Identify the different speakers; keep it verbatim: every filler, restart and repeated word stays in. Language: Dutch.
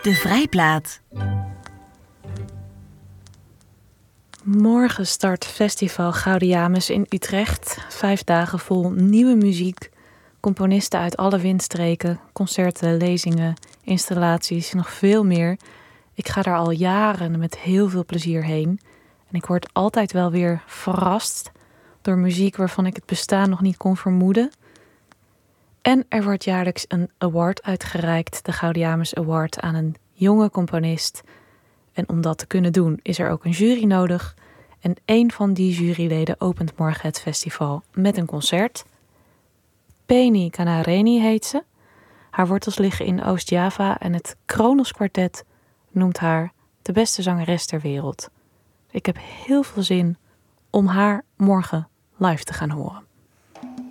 Speaker 1: De Vrijplaat.
Speaker 2: Morgen start festival Gaudiamus in Utrecht. Vijf dagen vol nieuwe muziek. Componisten uit alle windstreken. Concerten, lezingen, installaties, nog veel meer. Ik ga daar al jaren met heel veel plezier heen. En ik word altijd wel weer verrast door muziek waarvan ik het bestaan nog niet kon vermoeden. En er wordt jaarlijks een award uitgereikt, de Gaudiamus Award, aan een jonge componist. En om dat te kunnen doen is er ook een jury nodig. En één van die juryleden opent morgen het festival met een concert. Penny Kanareni heet ze. Haar wortels liggen in Oost-Java en het Kronos Kwartet noemt haar de beste zangeres ter wereld. Ik heb heel veel zin om haar morgen live te gaan horen.